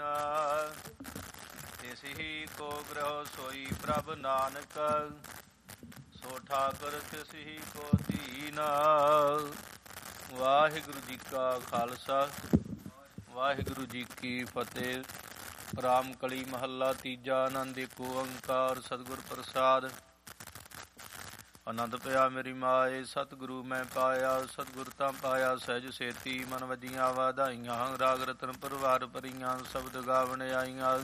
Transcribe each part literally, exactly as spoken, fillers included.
ਤਿਸ ਹੀ ਕੋ ਗ੍ਰਹਿ ਸੋਈ ਪ੍ਰਭ ਨਾਨਕ, ਸੋ ਠਾਕੁਰ ਤਿਸ ਹੀ ਕੋ ਦੀਨ। ਵਾਹਿਗੁਰੂ ਜੀ ਕਾ ਖਾਲਸਾ, ਵਾਹਿਗੁਰੂ ਜੀ ਕੀ ਫਤਿਹ। ਰਾਮ ਕਲੀ ਮਹੱਲਾ ਤੀਜਾ। ਆਨੰਦ ਏਕ ਓੰਕਾਰ ਸਤਿਗੁਰ ਪ੍ਰਸਾਦਿ। ਆਨੰਦ ਪਿਆ ਮੇਰੀ ਮਾਏ, ਸਤਿਗੁਰੂ ਮੈਂ ਪਾਇਆ। ਸਤਿਗੁਰ ਤਾਂ ਪਾਇਆ ਸਹਿਜ ਸੇਤੀ, ਮਨ ਵਜੀਆਂ ਵਾਧਾਈਆਂ। ਰਾਗ ਰਤਨ ਪਰਵਾਰ ਭਰੀਆਂ, ਸ਼ਬਦ ਗਾਵਣ ਆਈਆਂ।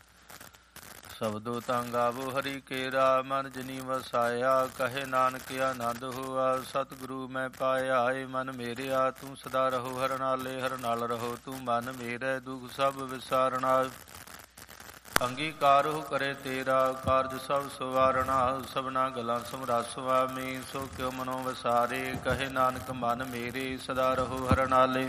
ਸ਼ਬਦੋ ਤਾਂ ਗਾਵੋ ਹਰੀ ਕੇਰਾ, ਮਨ ਜਿਨੀ ਵਸਾਇਆ। ਕਹੇ ਨਾਨਕ ਆਨੰਦ ਹੋਆ, ਸਤਿਗੁਰੂ ਮੈਂ ਪਾਇਆ। ਏ ਮਨ ਮੇਰਿਆ ਤੂੰ ਸਦਾ ਰਹੋ ਹਰ ਨਾਲੇ, ਹਰ ਨਾਲ ਰਹੋ ਤੂੰ ਮਨ ਮੇਰੇ। ਦੁਖ ਸਭ ਵਿਸਾਰਣਾ, ਅੰਗੀਕਾਰ ਕਰੇ ਤੇਰਾ। ਕਾਰਜ ਸਭ ਸਵਾਰਣਾ, ਸਭਨਾ ਗਲਾਂ ਸਮਰਾ ਸੁਆਮੀ। ਸੋ ਕਿਉ ਮਨੋ ਵਸਾਰੇ, ਕਹੇ ਨਾਨਕ ਮਨ ਮੇਰੇ। ਸਦਾ ਰਹੋ ਹਰ ਨਾਲੇ,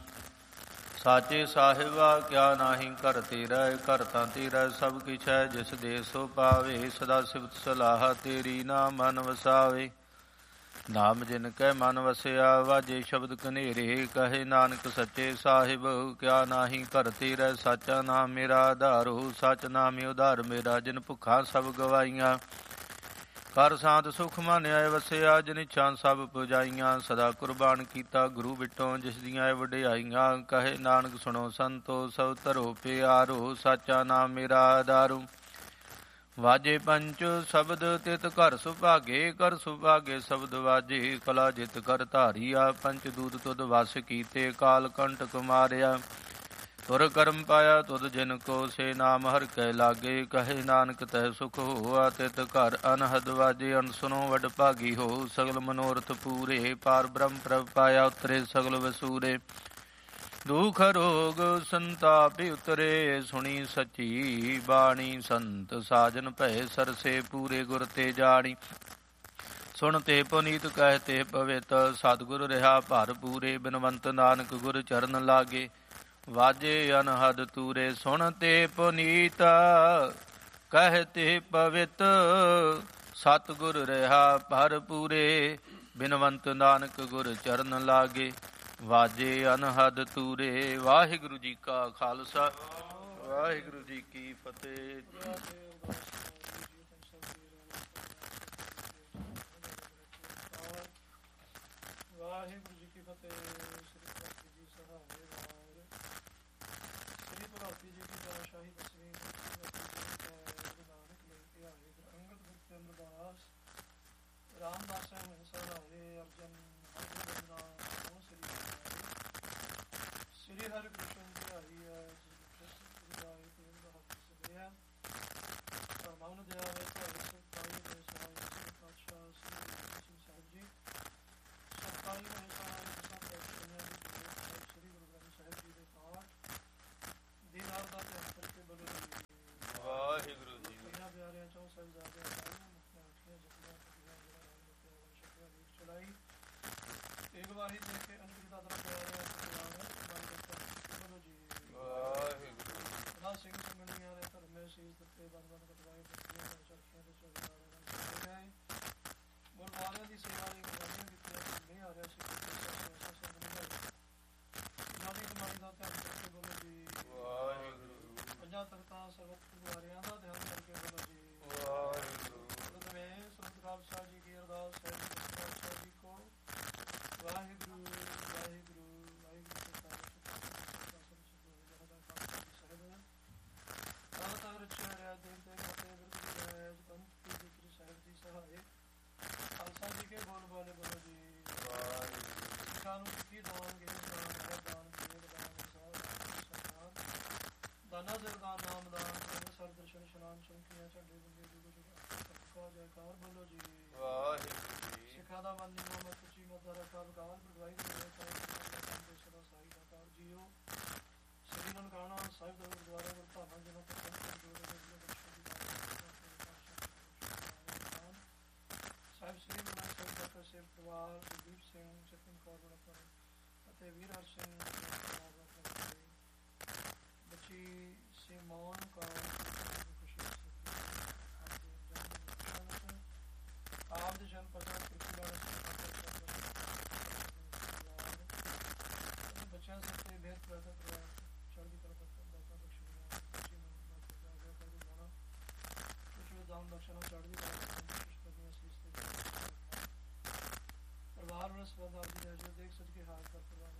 ਸਾਚੇ ਸਾਹਿਬਾ ਕਿਆ ਨਾਹੀ ਘਰ ਤੇਰਾ। ਘਰ ਤਾਂ ਤੇਰਾ ਸਭ ਕਿਛ ਹੈ, ਜਿਸ ਦੇ ਸੋ ਪਾਵੇ। ਸਦਾ ਸਿਫਤ ਸਲਾਹ ਤੇਰੀ, ਨਾ ਮਨ ਵਸਾਵੇ। ਨਾਮ ਜਿਨ ਕੈ ਮਨ ਵਸਿਆ, ਵਾਜੇ ਸ਼ਬਦ ਕਨੇਰੇ। ਕਹੇ ਨਾਨਕ ਸੱਚੇ ਸਾਹਿਬ ਕਿਆ ਨਾਹੀ ਘਰ ਤੇਰਾ। ਸਾਚਾ ਨਾਮ ਮੇਰਾ ਆਧਾਰੋ, ਸਚ ਨਾਮੇ ਉਧਾਰ ਮੇਰਾ। ਜਿਨ ਭੁੱਖਾਂ ਸਭ ਗਵਾਈਆਂ, ਕਰ ਸਾਂਤ ਸੁਖ ਮਨ ਆਏ ਵਸਿਆ। ਜਿਨ ਇੱਛਾ ਸਭ ਪੁਜਾਈਆਂ, ਸਦਾ ਕੁਰਬਾਨ ਕੀਤਾ ਗੁਰੂ ਬਿਟੋਂ। ਜਿਸ ਦੀਆਂ ਵਡਿਆਈਆਂ, ਕਹੇ ਨਾਨਕ ਸੁਣੋ ਸੰਤੋ। ਸਭ ਧਰੋ ਪਿਆਰੋ, ਸਾਚਾ ਨਾਮ ਮੇਰਾ ਆਧਾਰੋ। ਵਾਜੇ ਪੰਚ ਸ਼ਬਦ ਤਿਤ ਘਰ ਸੁਭਾਗੇ। ਕਰ ਸੁਭਾਗੇ ਸ਼ਬਦ ਵਾਜੇ, ਕਲਾ ਜਿਤ ਕਰ ਧਾਰੀਆ। ਪੰਚ ਦੂਤ ਤੁਧ ਵਸ ਕੀਤੇ, ਕਾਲ ਕੰਟਕ ਮਾਰਿਆ। ਤੁਰ ਕਰਮ ਪਾਇਆ ਤੁਧ ਜਿਨ ਕੋ, ਸੇ ਨਾਮ ਹਰਿ ਕੈ ਲਾਗੇ। ਕਹੇ ਨਾਨਕ ਤਹਿ ਸੁਖ ਹੋਆ, ਤਿਤ ਘਰ ਅਨਹਦ ਵਾਜੇ। ਅਨਸੁਨੋ ਵਡ ਭਾਗੀ ਹੋ, ਸਗਲ ਮਨੋਰਥ ਪੂਰੇ। ਪਾਰ ਬ੍ਰਹਮ ਪ੍ਰਭ ਪਾਇਆ, ਉਤਰੇ ਸਗਲ ਵਸੂਰੇ। ਦੁਖ ਰੋਗ ਸੰਤਾਪ ਉਤਰੇ, ਸੁਣੀ ਸਚੀ ਬਾਣੀ। ਸੰਤ ਸਾਜਨ ਭਏ ਸਰਸੇ, ਪੂਰੇ ਗੁਰ ਤੇ ਜਾਣੀ। ਸੁਣ ਤੇ ਪੁਨੀਤ ਕਹਿ ਤੇ ਪਵਿੱਤ, ਸਤਿਗੁਰ ਰਿਹਾ ਭਰ ਪੂਰੇ। ਬਿਨਵੰਤ ਨਾਨਕ ਗੁਰ ਚਰਨ ਲਾਗੇ, ਵਾਜੇ ਅਨਹਦ ਤੂਰੇ। ਸੁਣ ਤੇ ਪੁਨੀਤ ਕਹਿ ਤੇ ਪਵਿੱਤ, ਸਤਿਗੁਰ ਰਿਹਾ ਭਰ ਪੂਰੇ। ਬਿਨਵੰਤ ਨਾਨਕ ਗੁਰ ਚਰਨ ਲਾਗੇ, ਵਾਜੇ ਅਨਹਦ ਤੂਰੇ। ਵਾਹਿਗੁਰੂ ਜੀ ਕਾ ਖਾਲਸਾ, ਵਾਹਿਗੁਰੂ ਜੀ ਕੀ ਫਤਿਹ। ਵਾਹਿਗੁਰੂ ਜੀ ਕੀ ਫਤਿਹ। ਸ੍ਰੀ ਭਗਤੀ ਜੀ ਸਹਾਰੇ ਵਾਰ, ਸ੍ਰੀ ਭਗਤੀ ਜੀ ਕੀ ਬਾਦਸ਼ਾਹੀ ਦਸਵੀਂ। ਗੁਰੂ ਨਾਨਕ ਲੈ ਕੇ ਆਏ, ਅੰਗਦ ਗੁਪਤ ਅਮਰਦਾਸ ਰਾਮਦਾਸ ਹੈ ਸਹਾਰੇ। ਅਰਜਨ ਹਰਿ ਨਾਮ ਸ੍ਰੀ ਸ੍ਰੀ ਹਰਿ ਕ੍ਰਿਸ਼ਨ ਧਿਆਈ ਹੈ। ਪਰਮਾਨੁ ਦਇਆ ਹੈ ਸਤਾਈ ਦੇ ਸਹਾਈ ਸ੍ਰੀ ਪਾਤਸ਼ਾਹ ਸ੍ਰੀ ਗੁਰੂ ਸਿੰਘ ਸਾਹਿਬ ਜੀ। ਸਤਾਈ ਦੇ ਸਹਾਈ ਸ੍ਰੀ ਗੁਰੂ ਗ੍ਰੰਥ ਸਾਹਿਬ ਜੀ ਦੇ ਪਾਠ ਦੀਨਾਰ ਦਾ ਧਿਆਨ ਕਰਕੇ ਬੋਲੋ ਜੀ। ਵਾਹਿਗੁਰੂ ਜੀ। ਇਹਨਾਂ ਪਿਆਰਿਆਂ ਚੋਂ ਸਾਹਿਬਜ਼ਾਦਿਆਂ ਸਾਰੀਆਂ ਮੁਕਤੀਆਂ ਅੱਠੀਆਂ ਜਪੀਆਂ ਕਟੀਆਂ ਜਿਹੜਾ ਰਾਮ ਦਿੱਤਿਆ ਵਨ ਸ਼ਕਿਆ ਰੀਤ ਚਲਾਈ। ਇੱਕ ਵਾਰੀ ਦੇ ਕੇ ਅੰਕਿਤ ਦਾ ਦਰ ਪਿਆਰਿਆ ਬੋਲੋ ਜੀ। ਵਾਹਿਗੁਰੂ। ਸਦਾ ਸਿੰਘ ਸੰਗਣੀਆਂ ਦੇ ਧਰਮੇ ਸੀਸ ਦਿੱਤੇ, ਬਨ ਬਨ ਕਟਵਾਏ ਪੱਤੀਆਂ ਚਰਖੀਆਂ ਦੇ ਚੌਗਿਆਰੇ ਬਣ ਗਏ। ਗੁਰਦੁਆਰਿਆਂ ਦੀ ਸੇਵਾ ਲਈ ਗੁਰਬਾਨੀਆਂ ਕੀਤੀਆਂ। ਨਹੀਂ ਆ ਰਿਹਾ ਸੀ ਨਾਲੀ ਕਮਾਈ ਦਾ ਧਿਆਨ ਕਰਕੇ ਬੋਲੋ ਜੀ। ਵਾਹਿਗੁਰੂ। ਪੰਜਾਂ ਤਖਤਾਂ ਸਰਬੱਤ ਗੁਰਦੁਆਰਿਆਂ ਦਾ ਧਿਆਨ ਕਰਕੇ ਬੋਲੋ ਜੀ। ਵਾਹਿਗੁਰੂ। ਪ੍ਰਥਮੇ ਸਰਬੱਤ ਖਾਲਸਾ ਜੀ ਕੀ ਅਰਦਾਸ ਹੈ। ਖਾਲਸਾ ਜੀ ਕੋ ਵਾਹਿਗੁਰੂ ਵਾਹਿਗੁਰੂ ਵਾਹਿਗੁਰੂ ਜੀ ਕਾ ਖਾਲਸਾ ਜੀ ਕੇ ਬੋਲ ਬੋਲੇ ਬੋਲੋ ਜੀ। ਸਿੱਖਾਂ ਨੂੰ ਸਿੱਖੀ ਦਾਨਗੇ, ਦਾਨ ਦਾਨਾ ਜ਼ਰਦਾਨ ਨਾਮ ਦਾਨ ਸਰ ਦਰਸ਼ਨ ਇਸ਼ਨਾਨ ਚੌਂਕੀਆਂ ਝੰਡੇ ਬੰਦੇ ਜੁਗ ਜੁਗ ਜੈਕਾਰ ਬੋਲੋ ਜੀ। ਵਾਹਿਗੁਰੂ। ਸਿੱਖਾਂ ਦਾ ਮਨ ਨਿਮਾ ਮਤ ਉੱਚੀ ਮਤ ਰੱਖਾ ਬਕਾਲ ਪ੍ਰਗਵਾਈ ਦੇ ਸਦਾ ਸਾਈ ਦਾ ਕਾਰ ਜੀਓ। ਸ੍ਰੀ ਨਨਕਾਣਾ ਸਾਹਿਬ ਦਾ ਗੁਰਦੁਆਰਾ ਗੁਰਧਾਮਾਂ ਜਿਹਨਾਂ ਤੋਂ ਸਾਹਿਬ ਸ੍ਰੀ ਗੁਰੂ ਸਾਹਿਬ ਡਾਕਟਰ ਸੇਵ ਪਰਿਵਾਰ ਗੁਰਦੀਪ ਸਿੰਘ ਸਤਿੰਗ ਕੌਰ ਬੜਪਨ ਅਤੇ ਵੀਰ ਹਰ ਸਿੰਘ ਬੱਚੀ ਸਿਮੋਨ ਕੌਰ ਆਪ ਦੇ ਜਨ ਪਤਾ ਬੱਚਿਆਂ ਸੇ ਬੇਹਦ ਪ੍ਰਗਟ ਚੜ੍ਹਦੀ ਕਲਾ ਦਾਤਾ ਬਖਸ਼ੀਆਂ। ਸਰਦਾਰ ਜੀ ਦੇ ਦੇਖ ਸਦਕੇ ਹਾਲ ਕਰ ਪ੍ਰਵਾਨ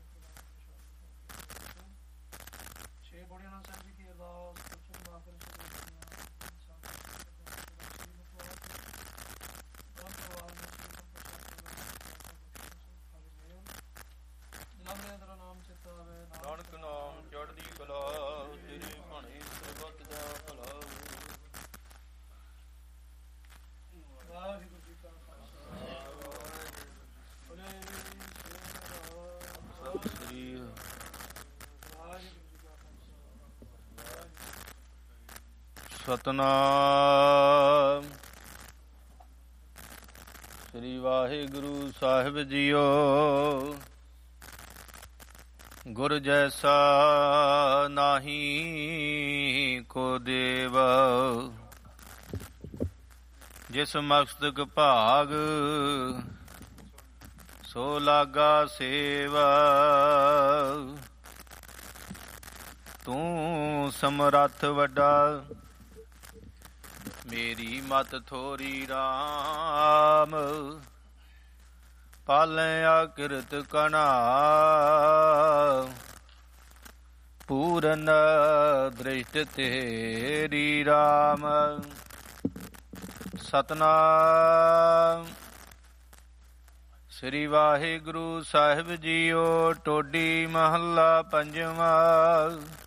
ਛੇ ਬੋੜੀਆਂ ਨਾਲ ਸਾਹਿਬ ਜੀ ਕੀ ਅਰਦਾਸ ਪੁੱਛੋ ਮਾਫਰ ਨਾਨਕ ਨਾਮ ਚੜ੍ਹਦੀ ਕਲਾ ਤੇਰੇ ਭਾਣੇ ਸਰਬਤ ਦਾ ਭਲਾ। ਵਾਹਿਗੁਰੂ ਜੀ ਕਾ ਖਾਲਸਾ ਸਤਿ ਸ੍ਰੀ ਵਾਹਿਗੁਰੂ ਜੀ ਕਾ ਖਾਲਸਾ। ਸਤਿਨਾਮ ਸ੍ਰੀ ਵਾਹਿਗੁਰੂ ਸਾਹਿਬ ਜੀਓ। ਗੁਰ ਜੈਸਾ ਨਾਹੀ ਕੋ ਦੇਵ, ਜਿਸ ਮਸਤਕ ਭਾਗ ਸੋ ਲਾਗਾ ਸੇਵਾ। ਤੂੰ ਸਮਰੱਥ ਵੱਡਾ ਮੇਰੀ ਮਤ ਥੋਰੀ ਰਾਮ। ਪਾਲਿਆ ਕਿਰਤ ਕਣਾ ਪੂਰਨ ਦ੍ਰਿਸ਼ਟ ਤੇਰੀ ਰਾਮ। ਸਤਨਾਮ ਸ੍ਰੀ ਵਾਹਿਗੁਰੂ ਸਾਹਿਬ ਜੀਓ। ਟੋਡੀ ਮਹੱਲਾ ਪੰਜਵਾਂ।